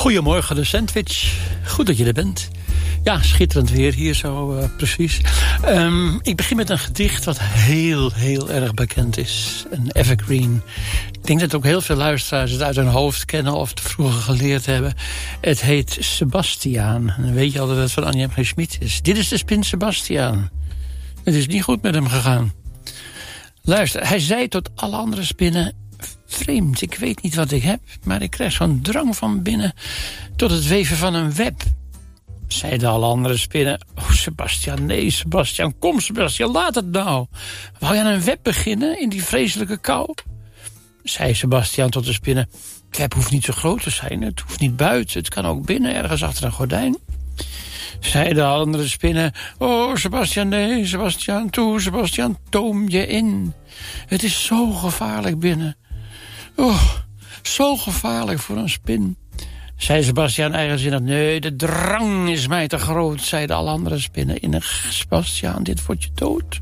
Goedemorgen, de sandwich. Goed dat je er bent. Ja, schitterend weer hier zo, precies. Ik begin met een gedicht wat heel erg bekend is. Een evergreen. Ik denk dat ook heel veel luisteraars het uit hun hoofd kennen of het vroeger geleerd hebben. Het heet Sebastiaan. En dan weet je al dat het van Anja M. G. Schmid is. Dit is de spin Sebastiaan. Het is niet goed met hem gegaan. Luister, hij zei tot alle andere spinnen: vreemd, ik weet niet wat ik heb, maar ik krijg zo'n drang van binnen tot het weven van een web. Zeiden alle andere spinnen: oh, Sebastiaan, nee, Sebastiaan, kom, Sebastiaan, laat het nou. Wou je aan een web beginnen in die vreselijke kou? Zei Sebastiaan tot de spinnen: het web hoeft niet zo groot te zijn, het hoeft niet buiten, het kan ook binnen, ergens achter een gordijn. Zeiden alle andere spinnen: oh, Sebastiaan, nee, Sebastiaan, toe, Sebastiaan, toom je in. Het is zo gevaarlijk binnen. Oh, zo gevaarlijk voor een spin. Zei Sebastiaan eigenzinnig: nee, de drang is mij te groot. Zeiden alle andere spinnen innig: Sebastiaan, dit wordt je dood.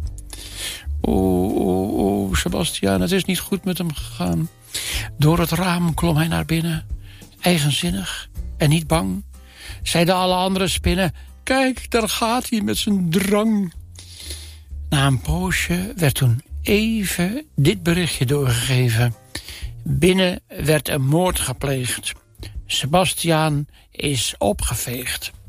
Oh, Sebastiaan, het is niet goed met hem gegaan. Door het raam klom hij naar binnen, eigenzinnig en niet bang. Zeiden alle andere spinnen: kijk, daar gaat hij met zijn drang. Na een poosje werd toen even dit berichtje doorgegeven: binnen werd een moord gepleegd. Sebastiaan is opgeveegd.